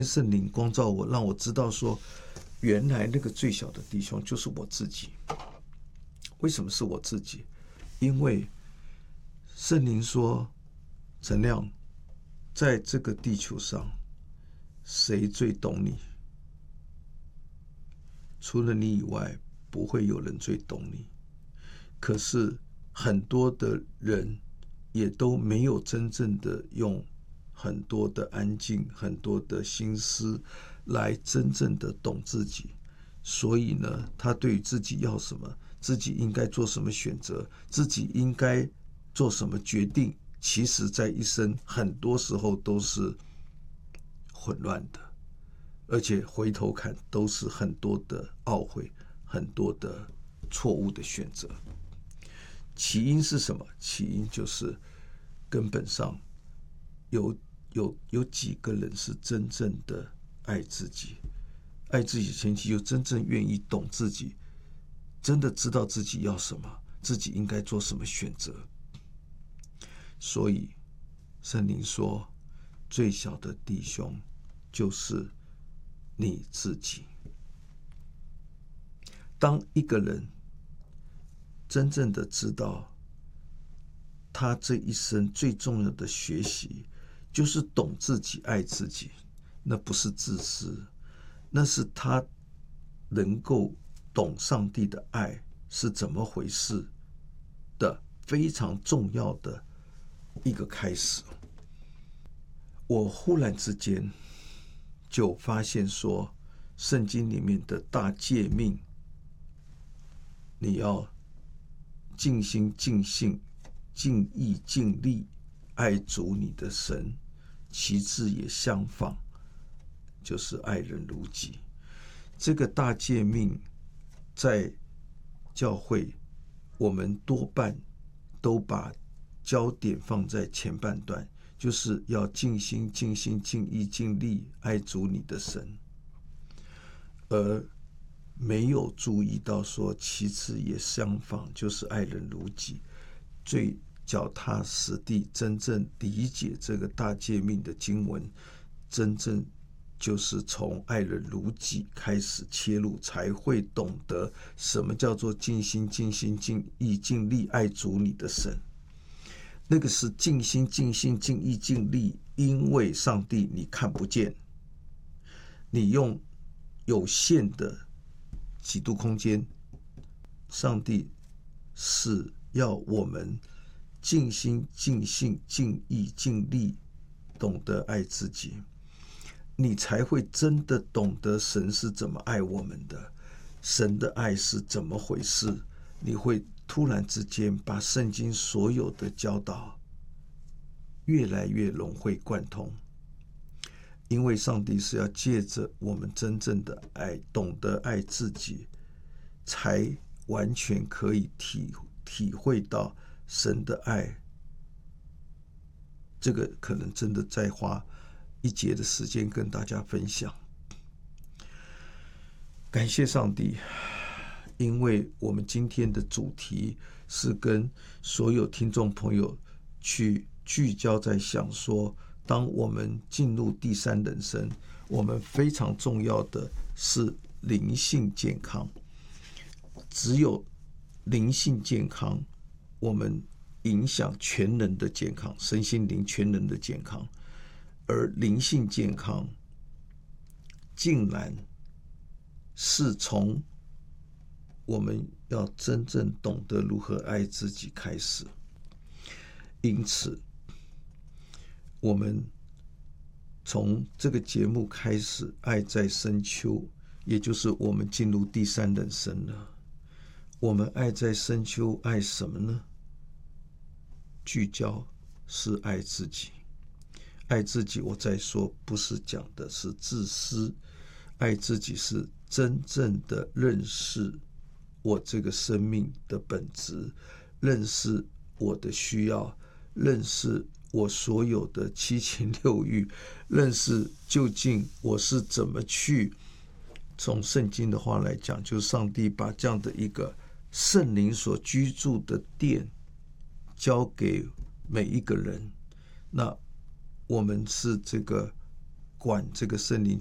圣灵光照我，让我知道说，原来那个最小的弟兄就是我自己。为什么是我自己？因为圣灵说，陈亮，在这个地球上，谁最懂你？除了你以外，不会有人最懂你。可是很多的人也都没有真正的用很多的安静、很多的心思来真正的懂自己。所以呢，他对于自己要什么，自己应该做什么选择，自己应该做什么决定，其实在一生很多时候都是混乱的，而且回头看都是很多的懊悔，很多的错误的选择。起因是什么？起因就是根本上有几个人是真正的爱自己，爱自己的前提就真正愿意懂自己，真的知道自己要什么，自己应该做什么选择。所以圣灵说，最小的弟兄就是你自己。当一个人真正的知道他这一生最重要的学习就是懂自己、爱自己，那不是自私，那是他能够懂上帝的爱是怎么回事的非常重要的一个开始。我忽然之间就发现说，圣经里面的大诫命，你要尽心尽性尽意尽力爱主你的神，其次也相仿，就是爱人如己。这个大诫命在教会，我们多半都把焦点放在前半段，就是要尽心尽心尽意尽力爱主你的神，而没有注意到说其次也相仿，就是爱人如己。最脚踏实地真正理解这个大诫命的经文，真正就是从爱人如己开始切入，才会懂得什么叫做尽心尽心尽意尽力爱主你的神。那个是尽心尽心尽意尽力，因为上帝你看不见，你用有限的几度空间，上帝是要我们尽心尽性尽意尽力懂得爱自己，你才会真的懂得神是怎么爱我们的，神的爱是怎么回事。你会突然之间把圣经所有的教导越来越融会贯通，因为上帝是要借着我们真正的爱，懂得爱自己，才完全可以体会到神的爱。这个可能真的再花一节的时间跟大家分享。感谢上帝，因为我们今天的主题是跟所有听众朋友去聚焦在想说，当我们进入第三人生，我们非常重要的是灵性健康。只有灵性健康，我们影响全人的健康，身心灵全人的健康。而灵性健康竟然是从我们要真正懂得如何爱自己开始。因此我们从这个节目开始，爱在深秋，也就是我们进入第三人生了。我们爱在深秋，爱什么呢？聚焦是爱自己。爱自己，我再说，不是讲的是自私，爱自己是真正的认识我这个生命的本质，认识我的需要，认识我所有的七情六欲，认识究竟我是怎么去，从圣经的话来讲，就是上帝把这样的一个圣灵所居住的殿交给每一个人。那我们是这个管这个圣灵